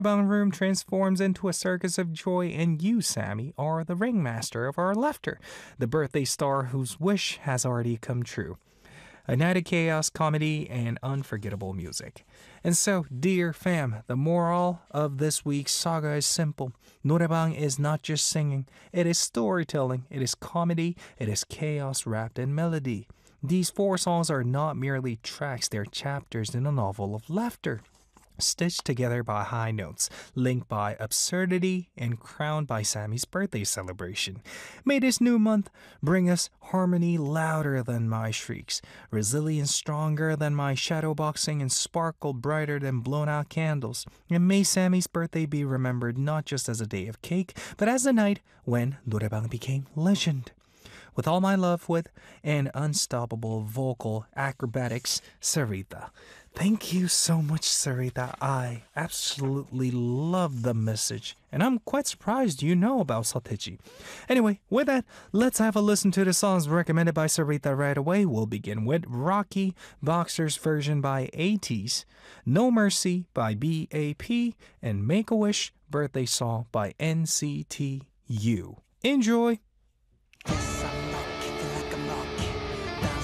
Bang room transforms into a circus of joy, and you, Sammy, are the ringmaster of our laughter, the birthday star whose wish has already come true. A night of chaos, comedy, and unforgettable music. And so, dear fam, the moral of this week's saga is simple. Norebang is not just singing, it is storytelling, it is comedy, it is chaos wrapped in melody. These four songs are not merely tracks, they're chapters in a novel of laughter, stitched together by high notes, linked by absurdity, and crowned by Sammy's birthday celebration. May this new month bring us harmony louder than my shrieks, resilience stronger than my shadowboxing, and sparkle brighter than blown out candles. And may Sammy's birthday be remembered not just as a day of cake, but as the night when Norebang became legend. With all my love with and unstoppable vocal acrobatics, Sarita. Thank you so much, Sarita. I absolutely love the message, and I'm quite surprised you know about Saltichi. Anyway, with that, let's have a listen to the songs recommended by Sarita right away. We'll begin with Rocky Boxer's version by ATEEZ, No Mercy by BAP, and Make a Wish birthday song by NCT U. Enjoy!